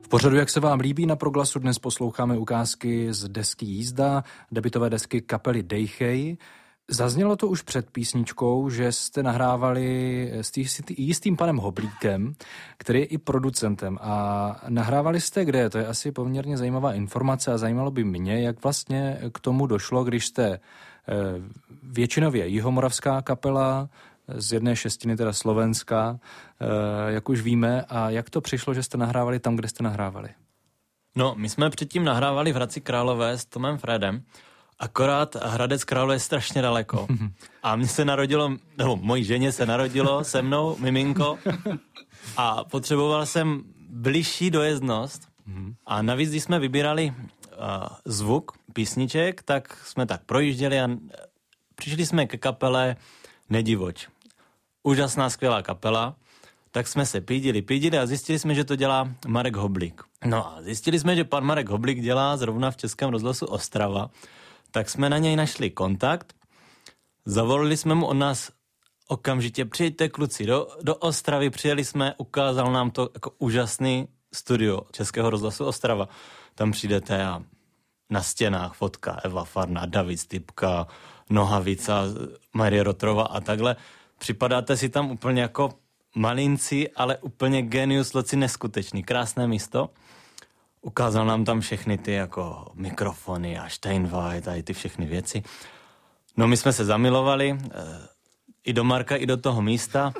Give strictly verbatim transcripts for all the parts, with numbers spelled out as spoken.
pořadu, jak se vám líbí, na Proglasu dnes posloucháme ukázky z desky Jízda, debutové desky kapely Dejchej. Zaznělo to už před písničkou, že jste nahrávali s jistým panem Hoblíkem, který je i producentem. A nahrávali jste kde? To je asi poměrně zajímavá informace a zajímalo by mě, jak vlastně k tomu došlo, když jste většinově jihomoravská kapela, z jedné šestiny teda slovenská, jak už víme, a jak to přišlo, že jste nahrávali tam, kde jste nahrávali? No, my jsme předtím nahrávali v Hradci Králové s Tomem Fredem, akorát Hradec Králové je strašně daleko. A mně se narodilo, nebo mojí ženě se narodilo se mnou miminko a potřeboval jsem bližší dojezdnost. A navíc, když jsme vybírali uh, zvuk písniček, tak jsme tak projížděli a přišli jsme ke kapele Nedivoč. Úžasná, skvělá kapela. Tak jsme se pídili, pídili a zjistili jsme, že to dělá Marek Hoblík. No a zjistili jsme, že pan Marek Hoblík dělá zrovna v Českém rozhlasu Ostrava. Tak jsme na něj našli kontakt, zavolali jsme mu od nás okamžitě, přijďte kluci do, do Ostravy, přijeli jsme, ukázal nám to jako úžasný studio Českého rozhlasu Ostrava. Tam přijdete a na stěnách fotka Eva Farná, David Stipka, Nohavica, Marie Rotrova a takhle. Připadáte si tam úplně jako malinci, ale úplně genius loci neskutečný. Krásné místo. Ukázal nám tam všechny ty jako mikrofony a Steinway a ty všechny věci. No my jsme se zamilovali e, i do Marka, i do toho místa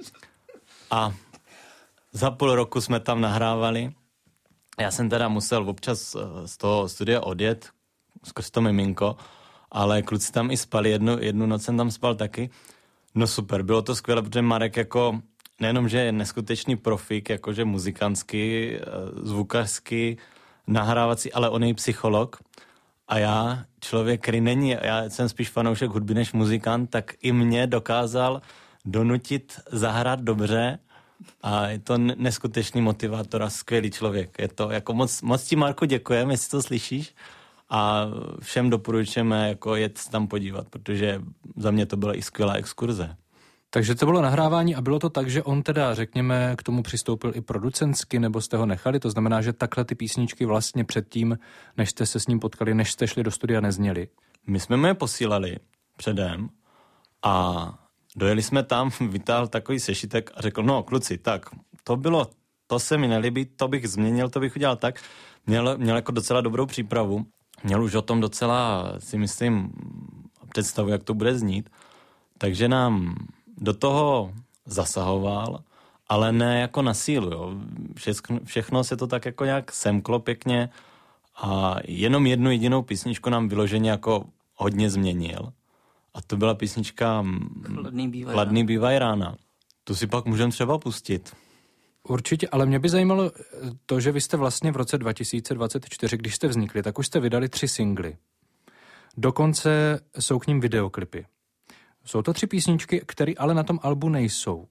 a za půl roku jsme tam nahrávali. Já jsem teda musel občas z toho studia odjet, skrz to miminko, ale kluci tam i spali, jednu, jednu noc jsem tam spal taky. No super, bylo to skvělé, protože Marek jako nejenom, že je neskutečný profík, jakože muzikantský, zvukařský, nahrávací, ale on je psycholog. A já, člověk, který není, já jsem spíš fanoušek hudby než muzikant, tak i mě dokázal donutit zahrát dobře a je to neskutečný motivátor a skvělý člověk. Je to jako moc, moc ti, Marku, děkujeme, jestli to slyšíš a všem doporučujeme jako jet tam podívat, protože za mě to byla i skvělá exkurze. Takže to bylo nahrávání a bylo to tak, že on teda, řekněme, k tomu přistoupil i producentsky, nebo jste ho nechali? To znamená, že takhle ty písničky vlastně předtím, než jste se s ním potkali, než jste šli do studia, nezněli? My jsme mu je posílali předem a dojeli jsme tam, vytáhl takový sešitek a řekl, no kluci, tak to bylo, to se mi nelíbí, to bych změnil, to bych udělal tak. Měl, měl jako docela dobrou přípravu, měl už o tom docela, si myslím, představu, jak to bude znít, takže nám do toho zasahoval, ale ne jako na sílu. Jo. Všechno, všechno se to tak jako nějak semklo pěkně a jenom jednu jedinou písničku nám vyloženě jako hodně změnil. A to byla písnička Chladný bývaj, Chladný bývaj rána. Tu si pak můžeme třeba pustit. Určitě, ale mě by zajímalo to, že vy jste vlastně v roce dva tisíce dvacet čtyři, když jste vznikli, tak už jste vydali tři singly. Dokonce jsou k ním videoklipy. Jsou to tři písničky, které ale na tom albu nejsou.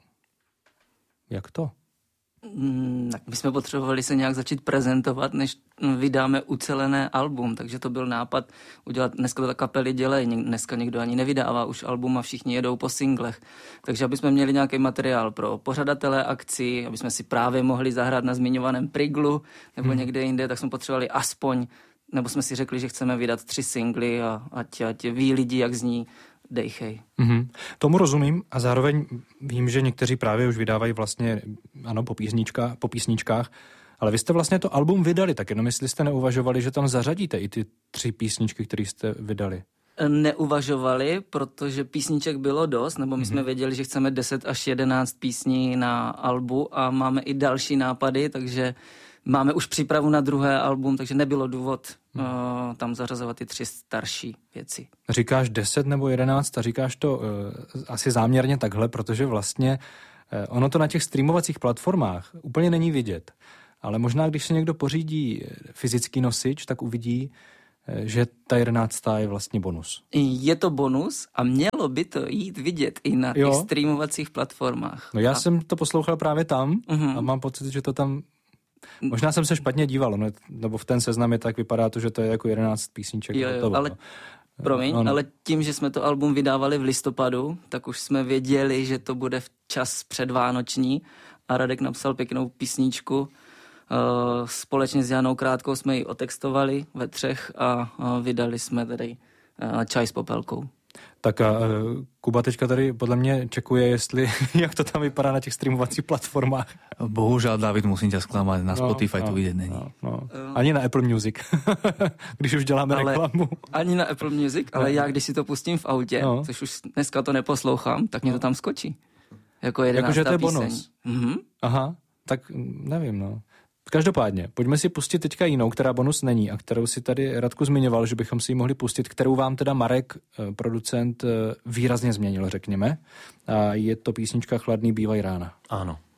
Jak to? Mm, tak my jsme potřebovali se nějak začít prezentovat, než vydáme ucelené album, takže to byl nápad udělat, dneska to ta kapely dělají, dneska někdo ani nevydává už album a všichni jedou po singlech. Takže aby jsme měli nějaký materiál pro pořadatele akcí, aby jsme si právě mohli zahrát na zmiňovaném Priglu nebo hmm. někde jinde, tak jsme potřebovali aspoň, nebo jsme si řekli, že chceme vydat tři singly a ať, ať ví lidi, jak zní Dejchej. Mm-hmm. Tomu rozumím a zároveň vím, že někteří právě už vydávají vlastně, ano, po, písnička, po písničkách, ale vy jste vlastně to album vydali, tak jenom jestli jste neuvažovali, že tam zařadíte i ty tři písničky, které jste vydali. Neuvažovali, protože písniček bylo dost, nebo my mm-hmm. jsme věděli, že chceme deset až jedenáct písní na albu a máme i další nápady, takže máme už přípravu na druhé album, takže nebylo důvod hmm. uh, tam zařazovat ty tři starší věci. Říkáš deset nebo jedenáct a říkáš to uh, asi záměrně takhle, protože vlastně uh, ono to na těch streamovacích platformách úplně není vidět. Ale možná, když se někdo pořídí fyzický nosič, tak uvidí, uh, že ta jedenáctá je vlastně bonus. Je to bonus a mělo by to jít vidět i na jo. těch streamovacích platformách. No já a... jsem to poslouchal právě tam uh-huh. a mám pocit, že to tam možná jsem se špatně díval, no, nebo v ten seznam je tak vypadá to, že to je jako jedenáct písniček. Jo, jo, ale, promiň, no, no. ale tím, že jsme to album vydávali v listopadu, tak už jsme věděli, že to bude v čas předvánoční a Radek napsal pěknou písničku společně s Janou Krátkou jsme ji otextovali ve třech a vydali jsme tady Čaj s popelkou. Tak a Kuba teďka tady podle mě čekuje, jestli, jak to tam vypadá na těch streamovacích platformách. Bohužel, David, musím tě zklamat, na Spotify no, to no, vidět není. No, no. Ani na Apple Music, když už děláme ale reklamu. Ani na Apple Music, ale no. Já, když si to pustím v autě, no. Což už dneska to neposlouchám, tak mě to tam skočí. Jako jedenáctá Jakože to je píseň. bonus. Mhm. Aha, tak nevím, no. Každopádně, pojďme si pustit teďka jinou, která bonus není a kterou si tady Radku zmiňoval, že bychom si ji mohli pustit, kterou vám teda Marek, producent, výrazně změnil, řekněme. A je to písnička Chladný bývaj rána. Ano.